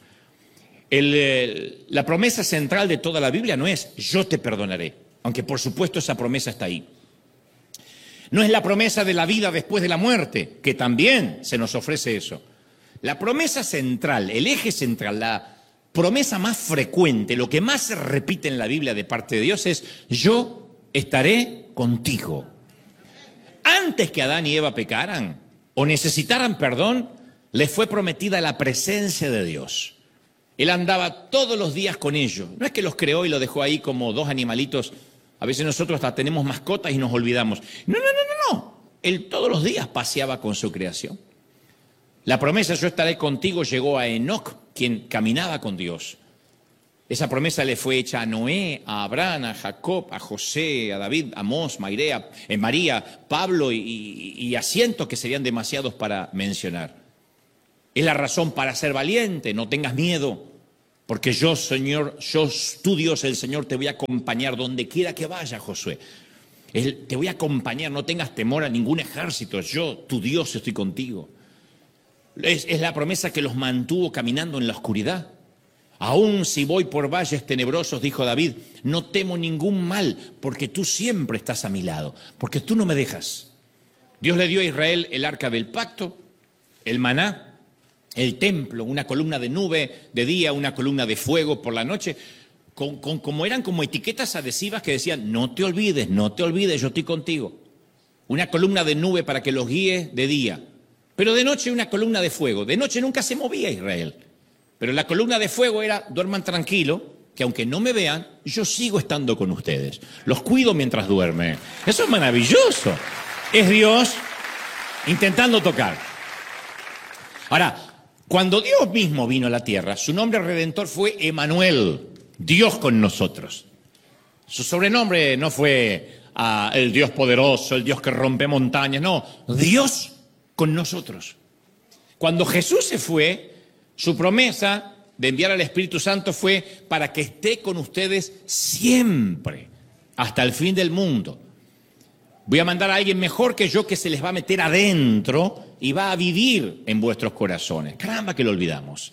La promesa central de toda la Biblia no es yo te perdonaré, aunque por supuesto esa promesa está ahí. No es la promesa de la vida después de la muerte, que también se nos ofrece eso. La promesa central, el eje central, la promesa más frecuente, lo que más se repite en la Biblia de parte de Dios es yo estaré contigo. Antes que Adán y Eva pecaran o necesitaran perdón, les fue prometida la presencia de Dios. Él andaba todos los días con ellos. No es que los creó y los dejó ahí como dos animalitos. A veces nosotros hasta tenemos mascotas y nos olvidamos. No. Él todos los días paseaba con su creación. La promesa yo estaré contigo llegó a Enoc, quien caminaba con Dios. Esa promesa le fue hecha a Noé, a Abraham, a Jacob, a José, a David, a Amós, María, Pablo y a cientos que serían demasiados para mencionar. Es la razón para ser valiente, no tengas miedo. Porque yo, Señor, yo, tu Dios, el Señor, te voy a acompañar donde quiera que vaya, Josué. Te voy a acompañar, no tengas temor a ningún ejército. Yo, tu Dios, estoy contigo. Es la promesa que los mantuvo caminando en la oscuridad. Aún si voy por valles tenebrosos, dijo David, no temo ningún mal, porque tú siempre estás a mi lado, porque tú no me dejas. Dios le dio a Israel el arca del pacto, el maná, el templo, una columna de nube de día, una columna de fuego por la noche, como eran como etiquetas adhesivas que decían, no te olvides, yo estoy contigo. Una columna de nube para que los guíe de día, pero de noche una columna de fuego. De noche nunca se movía Israel. Pero la columna de fuego era, duerman tranquilo, que aunque no me vean, yo sigo estando con ustedes. Los cuido mientras duermen. Eso es maravilloso. Es Dios intentando tocar. Ahora, cuando Dios mismo vino a la tierra, su nombre redentor fue Emanuel, Dios con nosotros. Su sobrenombre no fue el Dios poderoso, el Dios que rompe montañas, no, Dios con nosotros. Cuando Jesús se fue, su promesa de enviar al Espíritu Santo fue para que esté con ustedes siempre, hasta el fin del mundo. Voy a mandar a alguien mejor que yo que se les va a meter adentro y va a vivir en vuestros corazones. Caramba que lo olvidamos.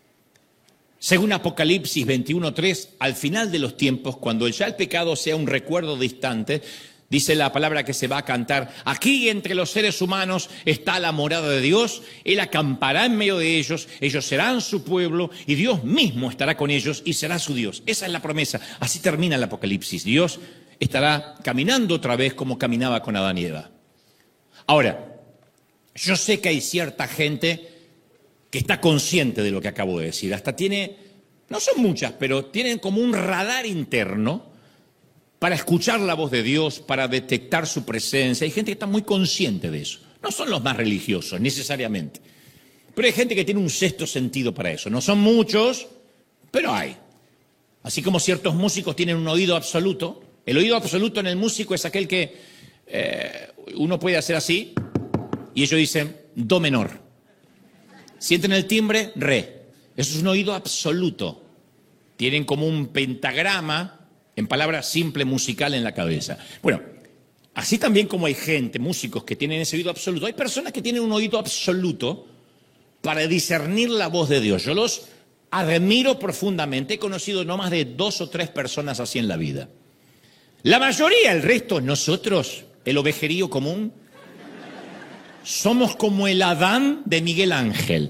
Según Apocalipsis 21:3, al final de los tiempos, cuando ya el pecado sea un recuerdo distante, dice la palabra que se va a cantar, aquí entre los seres humanos está la morada de Dios, Él acampará en medio de ellos, ellos serán su pueblo y Dios mismo estará con ellos y será su Dios. Esa es la promesa, así termina el Apocalipsis. Dios estará caminando otra vez como caminaba con Adán y Eva. Ahora, yo sé que hay cierta gente que está consciente de lo que acabo de decir, hasta tiene, no son muchas, pero tienen como un radar interno para escuchar la voz de Dios, para detectar su presencia. Hay gente que está muy consciente de eso. No son los más religiosos, necesariamente. Pero hay gente que tiene un sexto sentido para eso. No son muchos, pero hay. Así como ciertos músicos tienen un oído absoluto. El oído absoluto en el músico es aquel que uno puede hacer así y ellos dicen do menor. Sienten el timbre, re. Eso es un oído absoluto. Tienen como un pentagrama, en palabras simple, musical en la cabeza. Bueno, así también como hay gente, músicos que tienen ese oído absoluto, hay personas que tienen un oído absoluto para discernir la voz de Dios. Yo los admiro profundamente. He conocido no más de 2 o 3 personas así en la vida. La mayoría, el resto, nosotros, el ovejerío común, somos como el Adán de Miguel Ángel.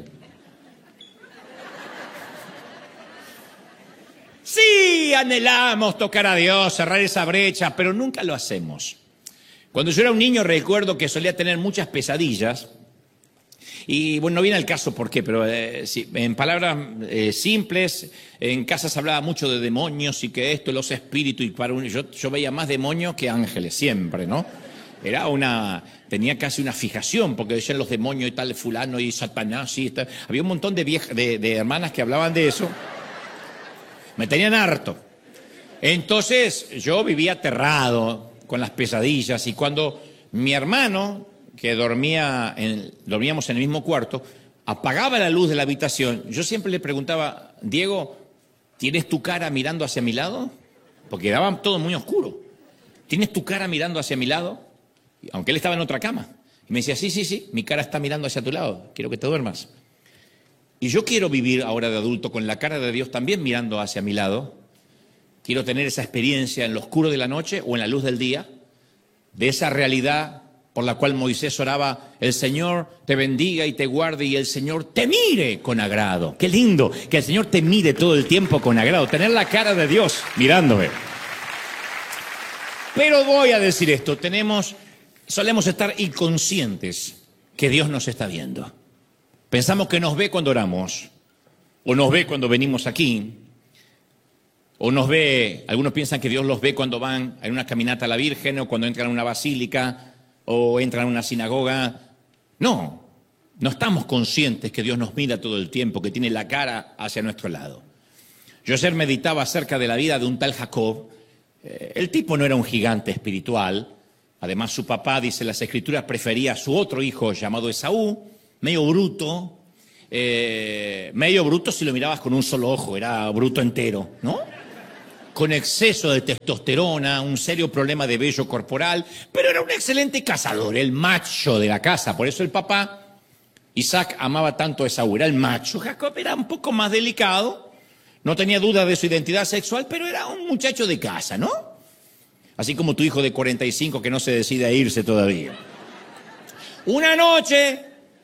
Sí, anhelamos tocar a Dios, cerrar esa brecha, pero nunca lo hacemos. Cuando yo era un niño recuerdo que solía tener muchas pesadillas. Y bueno, no viene al caso por qué, pero en palabras simples, en casa se hablaba mucho de demonios y que esto, los espíritus, y yo veía más demonios que ángeles, siempre, ¿no? Tenía casi una fijación, porque decían los demonios y tal, fulano y Satanás, y tal. Había un montón de hermanas que hablaban de eso. Me tenían harto. Entonces yo vivía aterrado con las pesadillas, y cuando mi hermano, que dormíamos en el mismo cuarto, apagaba la luz de la habitación, yo siempre le preguntaba, Diego, ¿tienes tu cara mirando hacia mi lado? Porque quedaba todo muy oscuro. ¿Tienes tu cara mirando hacia mi lado? Aunque él estaba en otra cama. Y me decía, sí, mi cara está mirando hacia tu lado, quiero que te duermas. Y yo quiero vivir ahora de adulto con la cara de Dios también mirando hacia mi lado. Quiero tener esa experiencia en lo oscuro de la noche o en la luz del día, de esa realidad por la cual Moisés oraba, el Señor te bendiga y te guarde y el Señor te mire con agrado. Qué lindo, que el Señor te mire todo el tiempo con agrado, tener la cara de Dios mirándome. Pero voy a decir esto, solemos estar inconscientes que Dios nos está viendo. Pensamos que nos ve cuando oramos, o nos ve cuando venimos aquí, o nos ve, algunos piensan que Dios los ve cuando van en una caminata a la Virgen, o cuando entran a una basílica, o entran a una sinagoga. No estamos conscientes que Dios nos mira todo el tiempo, que tiene la cara hacia nuestro lado. Yo ayer meditaba acerca de la vida de un tal Jacob. El tipo no era un gigante espiritual. Además, su papá, dice las Escrituras, prefería a su otro hijo llamado Esaú, medio bruto, medio bruto si lo mirabas con un solo ojo, era bruto entero, ¿no? Con exceso de testosterona, un serio problema de vello corporal, pero era un excelente cazador, el macho de la casa. Por eso el papá, Isaac, amaba tanto a Esaú, era el macho. Jacob era un poco más delicado, no tenía duda de su identidad sexual, pero era un muchacho de casa, ¿no? Así como tu hijo de 45 que no se decide a irse todavía. Una noche,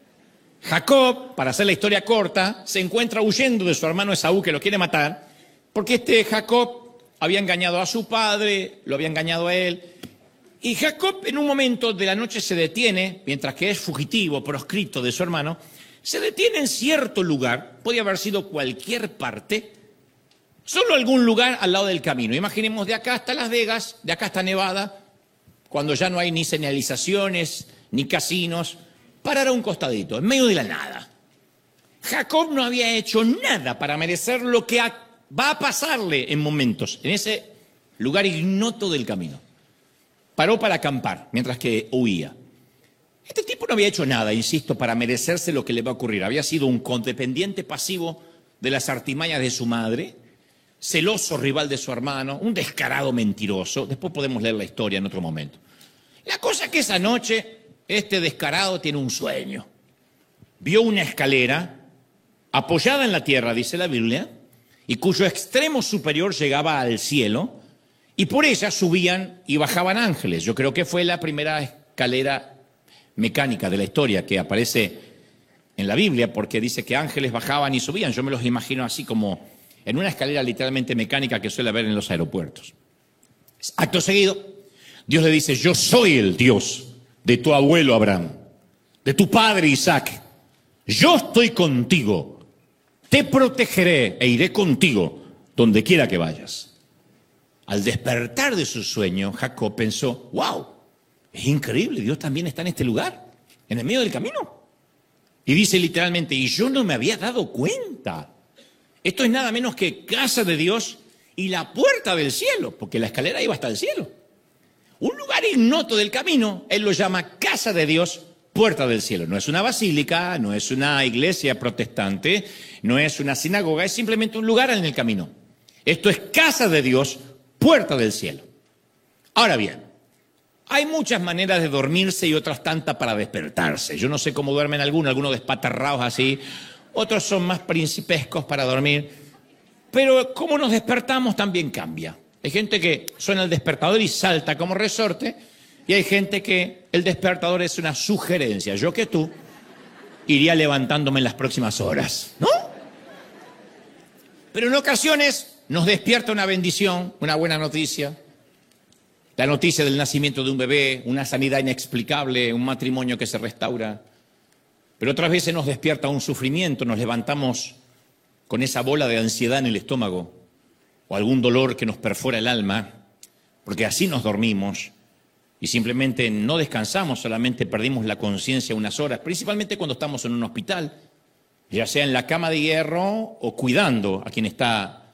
Jacob, para hacer la historia corta, se encuentra huyendo de su hermano Esaú que lo quiere matar, porque Jacob había engañado a su padre, lo había engañado a él. Y Jacob en un momento de la noche se detiene, mientras que es fugitivo, proscrito de su hermano, se detiene en cierto lugar, podía haber sido cualquier parte, solo algún lugar al lado del camino. Imaginemos de acá hasta Las Vegas, de acá hasta Nevada, cuando ya no hay ni señalizaciones, ni casinos, parar a un costadito, en medio de la nada. Jacob no había hecho nada para merecer lo que va a pasarle en momentos, en ese lugar ignoto del camino. Paró para acampar, mientras que huía. Este tipo no había hecho nada, insisto, para merecerse lo que le va a ocurrir. Había sido un codependiente pasivo de las artimañas de su madre, celoso rival de su hermano, un descarado mentiroso. Después podemos leer la historia en otro momento. La cosa es que esa noche, este descarado tiene un sueño. Vio una escalera apoyada en la tierra, dice la Biblia, y cuyo extremo superior llegaba al cielo, y por ella subían y bajaban ángeles. Yo creo que fue la primera escalera mecánica de la historia que aparece en la Biblia, porque dice que ángeles bajaban y subían. Yo me los imagino así como en una escalera literalmente mecánica que suele haber en los aeropuertos. Acto seguido, Dios le dice: yo soy el Dios de tu abuelo Abraham, de tu padre Isaac. Yo estoy contigo, te protegeré e iré contigo donde quiera que vayas. Al despertar de su sueño, Jacob pensó: wow, es increíble, Dios también está en este lugar, en el medio del camino. Y dice literalmente: y yo no me había dado cuenta. Esto es nada menos que casa de Dios y la puerta del cielo, porque la escalera iba hasta el cielo. Un lugar ignoto del camino, él lo llama casa de Dios, puerta del cielo. No es una basílica, no es una iglesia protestante, no es una sinagoga, es simplemente un lugar en el camino. Esto es casa de Dios, puerta del cielo. Ahora bien, hay muchas maneras de dormirse y otras tantas para despertarse. Yo no sé cómo duermen algunos despatarrados así, otros son más principescos para dormir, pero cómo nos despertamos también cambia. Hay gente que suena el despertador y salta como resorte, y hay gente que el despertador es una sugerencia. Yo que tú iría levantándome en las próximas horas, ¿no? Pero en ocasiones nos despierta una bendición, una buena noticia, la noticia del nacimiento de un bebé, una sanidad inexplicable, un matrimonio que se restaura. Pero otras veces nos despierta un sufrimiento, nos levantamos con esa bola de ansiedad en el estómago o algún dolor que nos perfora el alma, porque así nos dormimos y simplemente no descansamos, solamente perdimos la conciencia unas horas, principalmente cuando estamos en un hospital, ya sea en la cama de hierro o cuidando a quien está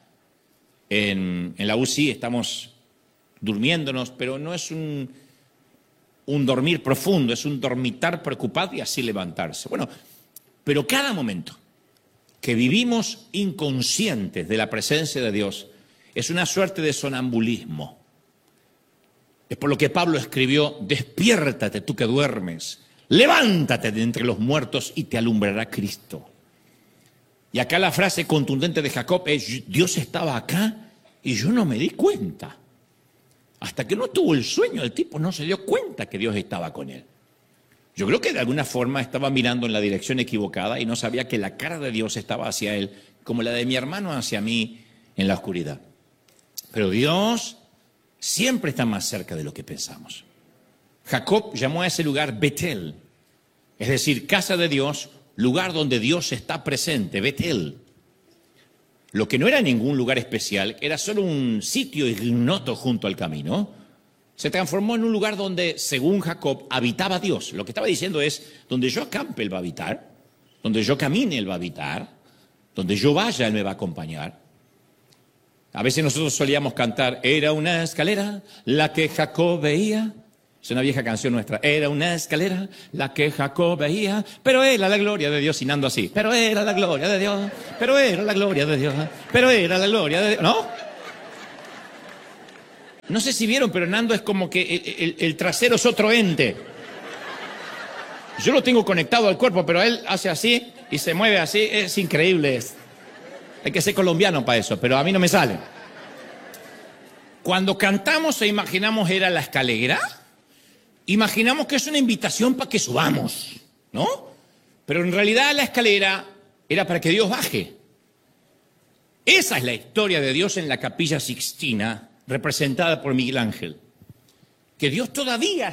en la UCI, estamos durmiéndonos, pero no es un dormir profundo, es un dormitar preocupado y así levantarse. Bueno, pero cada momento que vivimos inconscientes de la presencia de Dios es una suerte de sonambulismo. Es por lo que Pablo escribió: despiértate tú que duermes, levántate de entre los muertos y te alumbrará Cristo. Y acá la frase contundente de Jacob es: Dios estaba acá y yo no me di cuenta. Hasta que no tuvo el sueño, el tipo no se dio cuenta que Dios estaba con él. Yo creo que de alguna forma estaba mirando en la dirección equivocada y no sabía que la cara de Dios estaba hacia él, como la de mi hermano hacia mí en la oscuridad. Pero Dios siempre está más cerca de lo que pensamos. Jacob llamó a ese lugar Betel, es decir, casa de Dios, lugar donde Dios está presente, Betel. Lo que no era ningún lugar especial, era solo un sitio ignoto junto al camino, se transformó en un lugar donde, según Jacob, habitaba Dios. Lo que estaba diciendo es: donde yo acampe, Él va a habitar, donde yo camine, Él va a habitar, donde yo vaya, Él me va a acompañar. A veces nosotros solíamos cantar: era una escalera la que Jacob veía, Es una vieja canción nuestra. Era una escalera la que Jacob veía, pero era la gloria de Dios, sinando así. Pero era la gloria de Dios, pero era la gloria de Dios, pero era la gloria de Dios. ¿No? No sé si vieron, pero Nando es como que el trasero es otro ente. Yo lo tengo conectado al cuerpo, pero él hace así y se mueve así. Es increíble. Hay que ser colombiano para eso, pero a mí no me sale. Cuando cantamos e imaginamos era la escalera, imaginamos que es una invitación para que subamos, ¿no? Pero en realidad la escalera era para que Dios baje. Esa es la historia de Dios en la Capilla Sixtina, representada por Miguel Ángel. Que Dios todavía